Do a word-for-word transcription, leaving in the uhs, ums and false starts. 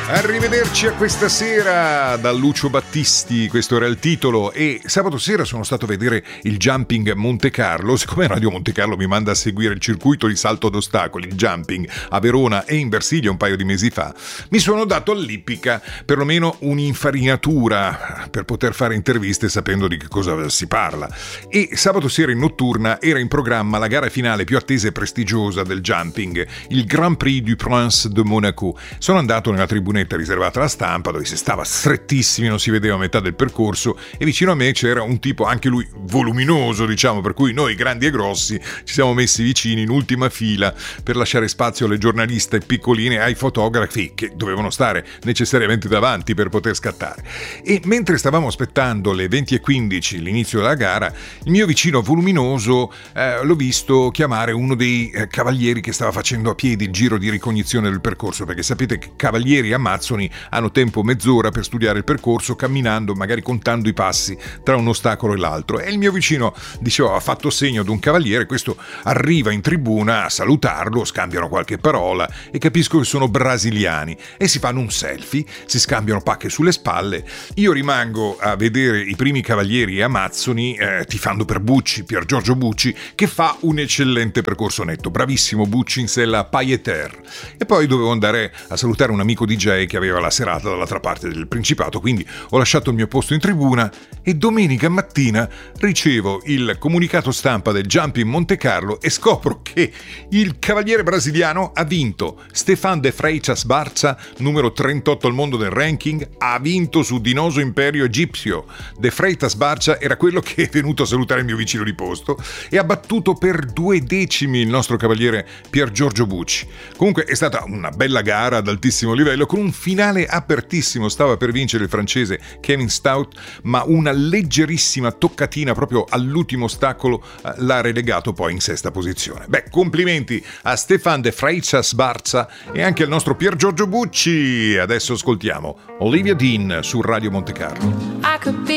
Arrivederci a questa sera da Lucio Battisti, questo era il titolo. E sabato sera sono stato a vedere il jumping Monte Carlo. Siccome Radio Monte Carlo mi manda a seguire il circuito di salto d'ostacoli, il jumping, a Verona e in Versilia un paio di mesi fa, mi sono dato all'ippica perlomeno un'infarinatura per poter fare interviste sapendo di che cosa si parla. E sabato sera in notturna era in programma la gara finale più attesa e prestigiosa del jumping, il Grand Prix du Prince de Monaco. Sono andato nella tribunetta riservata alla stampa, dove si stava strettissimi, non si vedeva metà del percorso, e vicino a me c'era un tipo, anche lui voluminoso, diciamo, per cui noi grandi e grossi ci siamo messi vicini in ultima fila per lasciare spazio alle giornaliste piccoline e ai fotografi che dovevano stare necessariamente davanti per poter scattare. E mentre stavamo aspettando le venti e quindici, l'inizio della gara, il mio vicino voluminoso eh, l'ho visto chiamare uno dei eh, cavalieri che stava facendo a piedi il giro di ricognizione del percorso, perché sapete che cavalieri a Amazzoni hanno tempo mezz'ora per studiare il percorso camminando, magari contando i passi tra un ostacolo e l'altro. E il mio vicino, dicevo, ha fatto segno ad un cavaliere, questo arriva in tribuna a salutarlo, scambiano qualche parola e capisco che sono brasiliani e si fanno un selfie, si scambiano pacche sulle spalle. Io rimango a vedere i primi cavalieri amazzoni eh, tifando per Bucci, Pier Giorgio Bucci, che fa un eccellente percorso netto, bravissimo Bucci in sella Pailleter. E poi dovevo andare a salutare un amico D J che aveva la serata dall'altra parte del Principato, quindi ho lasciato il mio posto in tribuna e domenica mattina ricevo il comunicato stampa del Jumping Monte Carlo e scopro che il cavaliere brasiliano ha vinto. Stefan de Freitas Barça, numero trentotto al mondo del ranking, ha vinto su Dinoso Imperio Egizio. De Freitas Barça era quello che è venuto a salutare il mio vicino di posto e ha battuto per due decimi il nostro cavaliere Pier Giorgio Bucci. Comunque è stata una bella gara ad altissimo livello, con un finale apertissimo. Stava per vincere il francese Kevin Stout, ma una leggerissima toccatina proprio all'ultimo ostacolo l'ha relegato poi in sesta posizione. Beh, complimenti a Stefan de Freitas Barça e anche al nostro Pier Giorgio Bucci. Adesso ascoltiamo Olivia Dean su Radio Monte Carlo.